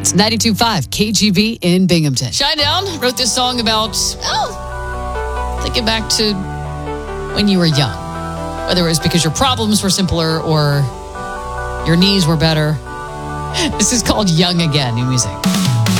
It's 92.5 KGB in Binghamton. Shinedown wrote this song about, thinking back to when you were young. Whether it was because your problems were simpler or your knees were better. This is called Young Again, new music.